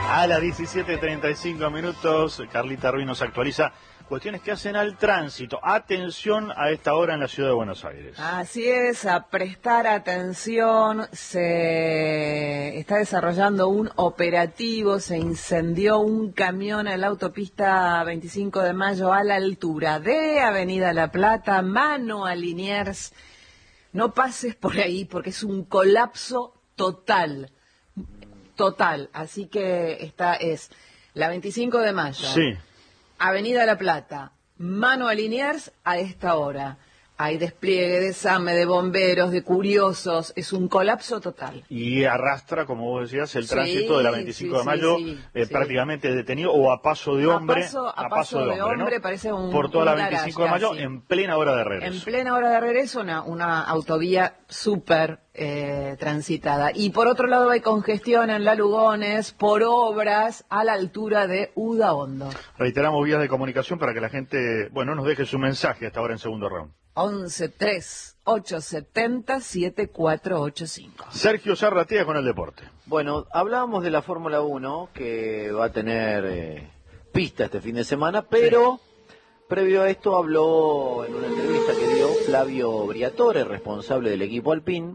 A las 17:35 minutos, Carlita Ruiz nos actualiza cuestiones que hacen al tránsito. Atención a esta hora en la ciudad de Buenos Aires. Así es, a prestar atención. Se está desarrollando un operativo. Se incendió un camión en la autopista 25 de Mayo a la altura de Avenida La Plata, mano a Liniers. No pases por ahí porque es un colapso total. Total, así que esta es la 25 de Mayo, sí. Avenida La Plata, mano a Liniers a esta hora. Hay despliegue de SAME, de bomberos, de curiosos, es un colapso total. Y arrastra, como vos decías, el tránsito de la 25 de Mayo, prácticamente detenido o a paso de hombre. A paso de hombre, ¿no? Parece por toda la 25 de Mayo, en plena hora de regreso. En plena hora de regreso, una autovía súper transitada. Y por otro lado hay congestión en la Lugones por obras a la altura de Udaondo. Reiteramos vías de comunicación para que la gente, nos deje su mensaje hasta ahora en segundo round. 11-3-870-7485. Sergio Zarratea con el deporte. Bueno, hablábamos de la Fórmula 1, que va a tener pista este fin de semana, pero previo a esto habló en una entrevista que dio Flavio Briatore, responsable del equipo Alpine,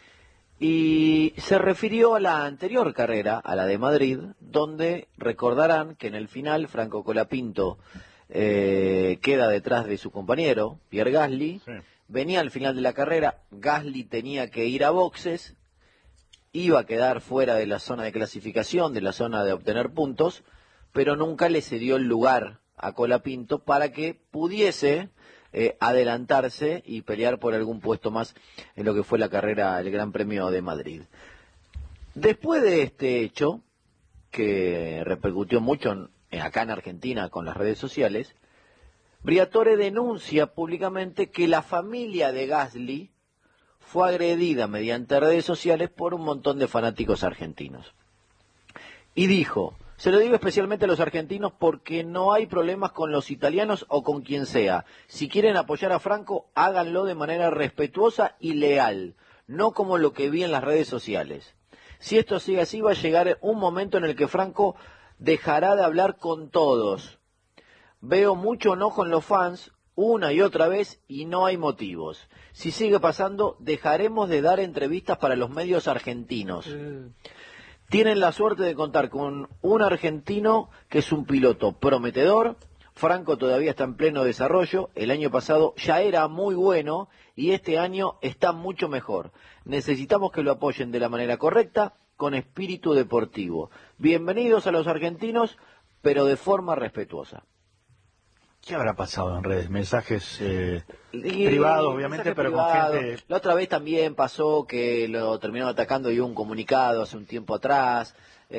y se refirió a la anterior carrera, a la de Madrid, donde recordarán que en el final Franco Colapinto queda detrás de su compañero, Pierre Gasly. Sí. Venía al final de la carrera, Gasly tenía que ir a boxes, iba a quedar fuera de la zona de clasificación, de la zona de obtener puntos, pero nunca le cedió el lugar a Colapinto para que pudiese adelantarse y pelear por algún puesto más en lo que fue la carrera, el Gran Premio de Madrid. Después de este hecho, que repercutió mucho acá en Argentina con las redes sociales, Briatore denuncia públicamente que la familia de Gasly fue agredida mediante redes sociales por un montón de fanáticos argentinos. Y dijo, se lo digo especialmente a los argentinos porque no hay problemas con los italianos o con quien sea. Si quieren apoyar a Franco, háganlo de manera respetuosa y leal, no como lo que vi en las redes sociales. Si esto sigue así, va a llegar un momento en el que Franco dejará de hablar con todos. Veo mucho enojo en los fans, una y otra vez, y no hay motivos. Si sigue pasando, dejaremos de dar entrevistas para los medios argentinos. Tienen la suerte de contar con un argentino que es un piloto prometedor. Franco todavía está en pleno desarrollo. El año pasado ya era muy bueno y este año está mucho mejor. Necesitamos que lo apoyen de la manera correcta, con espíritu deportivo. Bienvenidos a los argentinos, pero de forma respetuosa. ¿Qué habrá pasado en redes? Mensajes privados, obviamente, pero privado. Con gente... La otra vez también pasó que lo terminaron atacando y hubo un comunicado hace un tiempo atrás.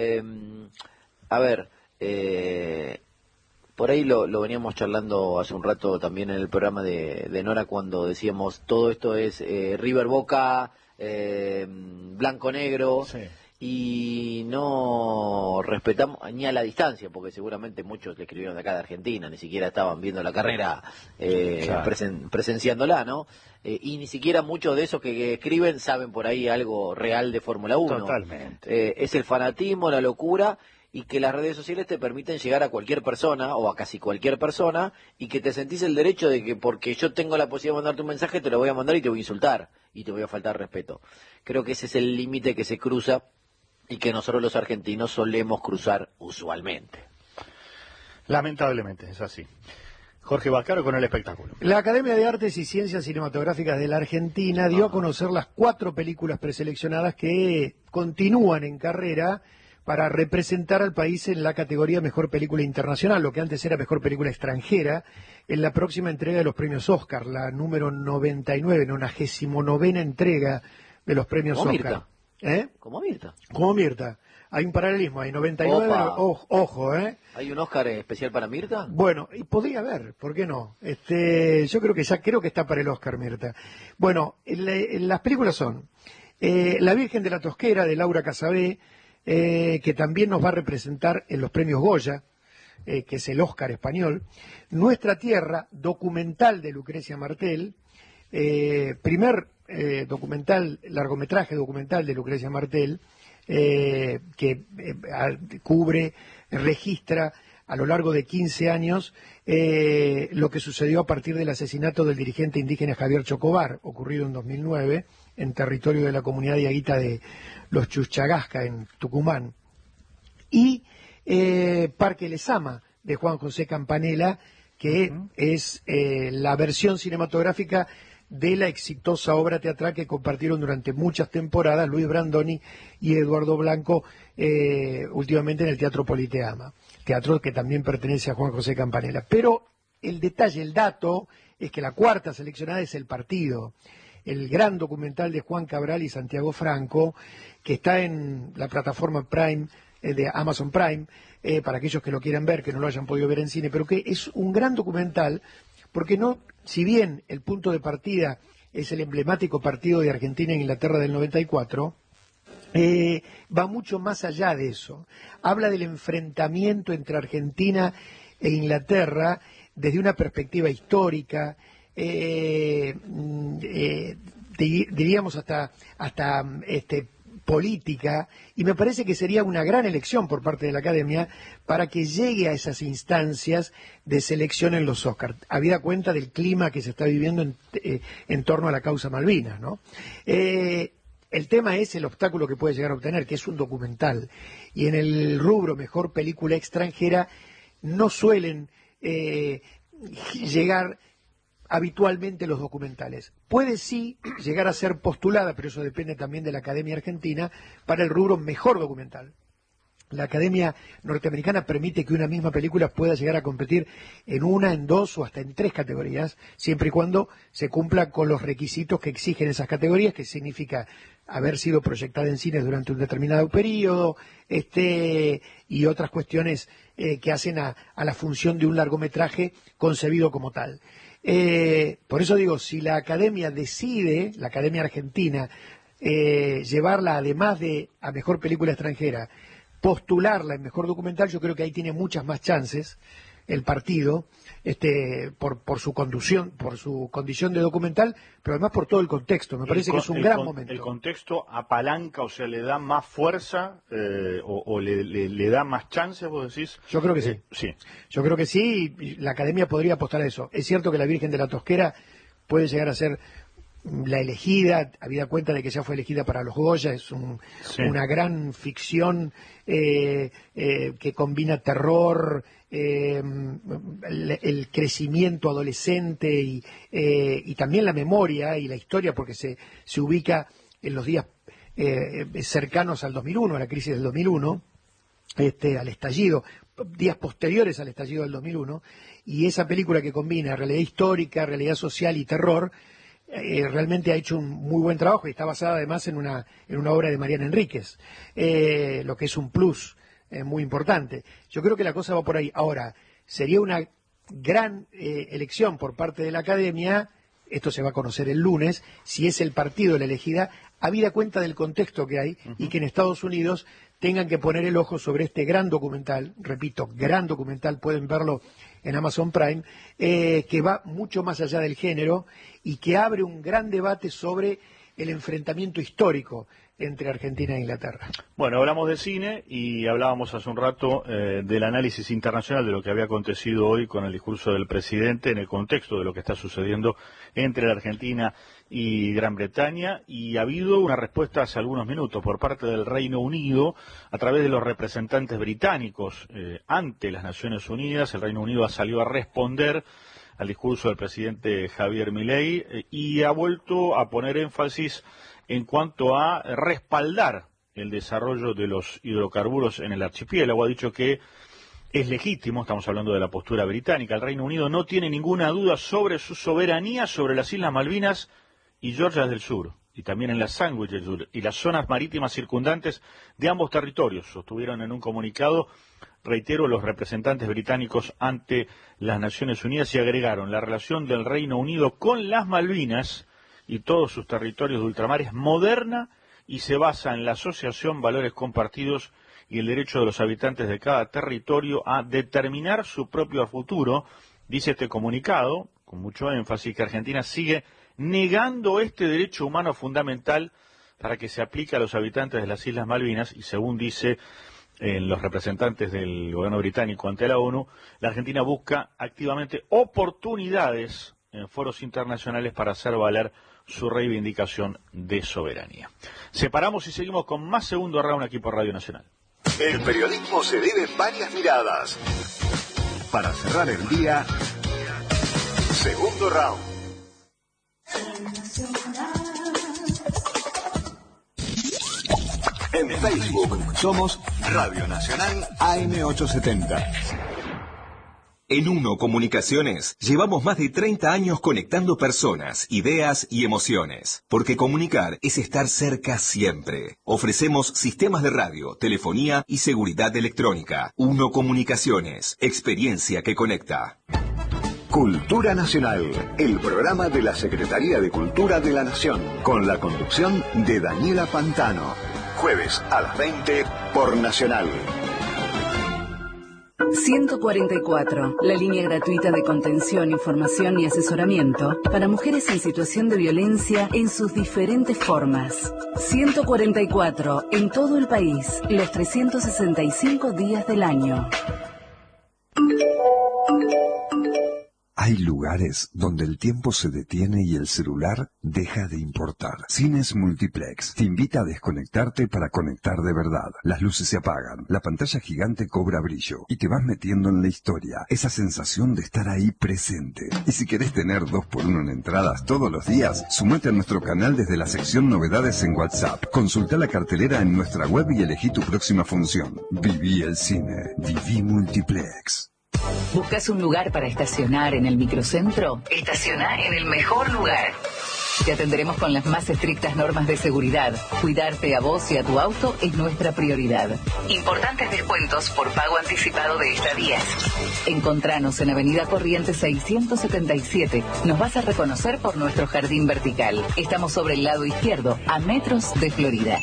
Por ahí lo veníamos charlando hace un rato también en el programa de Nora, cuando decíamos todo esto es River Boca, blanco-negro. Sí. Y no respetamos ni a la distancia, porque seguramente muchos le escribieron de acá de Argentina, ni siquiera estaban viendo la carrera, presenciándola, ¿no? Y ni siquiera muchos de esos que escriben saben por ahí algo real de Fórmula 1. Totalmente. Es el fanatismo, la locura, y que las redes sociales te permiten llegar a cualquier persona, o a casi cualquier persona, y que te sentís el derecho de que porque yo tengo la posibilidad de mandarte un mensaje, te lo voy a mandar y te voy a insultar, y te voy a faltar respeto. Creo que ese es el límite que se cruza y que nosotros los argentinos solemos cruzar usualmente. Lamentablemente, es así. Jorge Vaccaro con el espectáculo. La Academia de Artes y Ciencias Cinematográficas de la Argentina dio a conocer las 4 películas preseleccionadas que continúan en carrera para representar al país en la categoría Mejor Película Internacional, lo que antes era Mejor Película Extranjera, en la próxima entrega de los premios Oscar, la número 99, 99ª entrega de los premios Oscar. Mirta. Como Mirta. Como Mirta. Hay un paralelismo, hay 99, ojo, ¿Hay un Oscar especial para Mirta? Bueno, y podría haber, ¿por qué no? Yo creo que está para el Oscar Mirta. Bueno, las películas son La Virgen de la Tosquera, de Laura Casabé, que también nos va a representar en los premios Goya, que es el Oscar español. Nuestra Tierra, documental de Lucrecia Martel, primer largometraje documental de Lucrecia Martel, cubre, registra a lo largo de 15 años lo que sucedió a partir del asesinato del dirigente indígena Javier Chocobar, ocurrido en 2009, en territorio de la comunidad diaguita de los Chuchagasca, en Tucumán. Y Parque Lezama, de Juan José Campanella, que es la versión cinematográfica de la exitosa obra teatral que compartieron durante muchas temporadas Luis Brandoni y Eduardo Blanco, últimamente en el Teatro Politeama, teatro que también pertenece a Juan José Campanella. Pero el detalle, el dato, es que la cuarta seleccionada es El Partido, el gran documental de Juan Cabral y Santiago Franco, que está en la plataforma Prime, de Amazon Prime, para aquellos que lo quieran ver, que no lo hayan podido ver en cine, pero que es un gran documental, porque no, si bien el punto de partida es el emblemático partido de Argentina e Inglaterra del 94, va mucho más allá de eso. Habla del enfrentamiento entre Argentina e Inglaterra desde una perspectiva histórica, diríamos hasta política, y me parece que sería una gran elección por parte de la Academia para que llegue a esas instancias de selección en los Oscars, habida cuenta del clima que se está viviendo en torno a la causa Malvinas, ¿no? El tema es el obstáculo que puede llegar a obtener, que es un documental, y en el rubro mejor película extranjera no suelen llegar habitualmente los documentales. Puede sí llegar a ser postulada, pero eso depende también de la Academia Argentina, para el rubro mejor documental. La Academia Norteamericana permite que una misma película pueda llegar a competir en una, en dos o hasta en tres categorías, siempre y cuando se cumpla con los requisitos que exigen esas categorías, que significa haber sido proyectada en cines durante un determinado periodo, y otras cuestiones que hacen a la función de un largometraje concebido como tal. Por eso digo, si la Academia decide, la Academia Argentina, llevarla además de a mejor película extranjera, postularla en mejor documental, yo creo que ahí tiene muchas más chances el partido, por su conducción, por su condición de documental, pero además por todo el contexto. Me parece que es un gran momento. ¿El contexto apalanca, o sea, le da más fuerza o le da más chances, vos decís? Yo creo que sí. Sí. Yo creo que sí, y la Academia podría apostar a eso. Es cierto que La Virgen de la Tosquera puede llegar a ser la elegida, habida cuenta de que ya fue elegida para los Goya, es una gran ficción que combina terror, el crecimiento adolescente y también la memoria y la historia, porque se ubica en los días cercanos al 2001, a la crisis del 2001, al estallido, días posteriores al estallido del 2001, y esa película que combina realidad histórica, realidad social y terror, realmente ha hecho un muy buen trabajo y está basada además en una obra de Mariana Enríquez, lo que es un plus muy importante. Yo creo que la cosa va por ahí. Ahora, sería una gran elección por parte de la Academia, esto se va a conocer el lunes, si es el partido la elegida, habida cuenta del contexto que hay y que en Estados Unidos tengan que poner el ojo sobre este gran documental, repito, gran documental, pueden verlo en Amazon Prime, que va mucho más allá del género y que abre un gran debate sobre el enfrentamiento histórico entre Argentina e Inglaterra. Bueno, hablamos de cine y hablábamos hace un rato del análisis internacional de lo que había acontecido hoy con el discurso del presidente en el contexto de lo que está sucediendo entre la Argentina y Gran Bretaña, y ha habido una respuesta hace algunos minutos por parte del Reino Unido a través de los representantes británicos ante las Naciones Unidas. El Reino Unido ha salido a responder al discurso del presidente Javier Milei y ha vuelto a poner énfasis en cuanto a respaldar el desarrollo de los hidrocarburos en el archipiélago. Ha dicho que es legítimo, estamos hablando de la postura británica, el Reino Unido no tiene ninguna duda sobre su soberanía sobre las Islas Malvinas y Georgia del Sur, y también en las Sandwich del Sur, y las zonas marítimas circundantes de ambos territorios, sostuvieron en un comunicado, reitero, los representantes británicos ante las Naciones Unidas, y agregaron: la relación del Reino Unido con las Malvinas y todos sus territorios de ultramar es moderna y se basa en la asociación, valores compartidos y el derecho de los habitantes de cada territorio a determinar su propio futuro. Dice este comunicado, con mucho énfasis, que Argentina sigue negando este derecho humano fundamental para que se aplique a los habitantes de las Islas Malvinas, y según dice los representantes del gobierno británico ante la ONU, la Argentina busca activamente oportunidades en foros internacionales para hacer valer su reivindicación de soberanía. Separamos y seguimos con más Segundo Round aquí por Radio Nacional. El periodismo se vive en varias miradas. Para cerrar el día, Segundo Round. En Facebook somos Radio Nacional AM870. En Uno Comunicaciones llevamos más de 30 años conectando personas, ideas y emociones, porque comunicar es estar cerca siempre. Ofrecemos sistemas de radio, telefonía y seguridad electrónica. Uno Comunicaciones, experiencia que conecta. Cultura Nacional, el programa de la Secretaría de Cultura de la Nación, con la conducción de Daniela Pantano. Jueves a las 20 por Nacional. 144, la línea gratuita de contención, información y asesoramiento para mujeres en situación de violencia en sus diferentes formas. 144, en todo el país, los 365 días del año. Hay lugares donde el tiempo se detiene y el celular deja de importar. Cines Multiplex te invita a desconectarte para conectar de verdad. Las luces se apagan, la pantalla gigante cobra brillo y te vas metiendo en la historia. Esa sensación de estar ahí presente. Y si querés tener 2x1 en entradas todos los días, sumate a nuestro canal desde la sección Novedades en WhatsApp. Consulta la cartelera en nuestra web y elegí tu próxima función. Viví el cine. Viví Multiplex. ¿Buscas un lugar para estacionar en el microcentro? Estaciona en el mejor lugar. Te atenderemos con las más estrictas normas de seguridad. Cuidarte a vos y a tu auto es nuestra prioridad. Importantes descuentos por pago anticipado de estadías. Encontranos en Avenida Corrientes 677. Nos vas a reconocer por nuestro jardín vertical. Estamos sobre el lado izquierdo, a metros de Florida.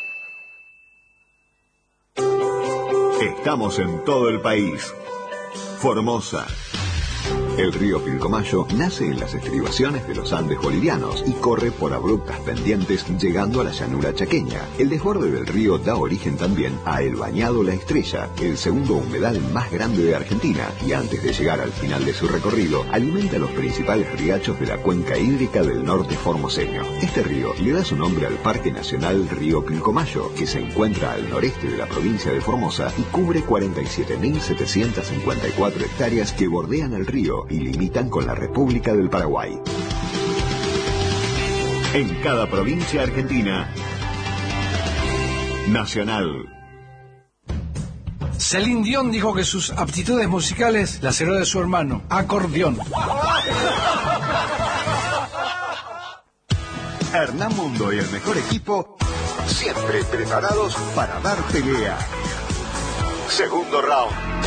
Estamos en todo el país. Formosa. El río Pilcomayo nace en las estribaciones de los Andes bolivianos y corre por abruptas pendientes llegando a la llanura chaqueña. El desborde del río da origen también a El Bañado La Estrella, el segundo humedal más grande de Argentina, y antes de llegar al final de su recorrido, alimenta los principales riachos de la cuenca hídrica del norte formoseño. Este río le da su nombre al Parque Nacional Río Pilcomayo, que se encuentra al noreste de la provincia de Formosa y cubre 47.754 hectáreas que bordean el río y limitan con la República del Paraguay. En cada provincia argentina, Nacional. Celine Dion dijo que sus aptitudes musicales las heredó de su hermano, acordeón. Hernán Mundo y el mejor equipo, siempre preparados para dar pelea. Segundo round.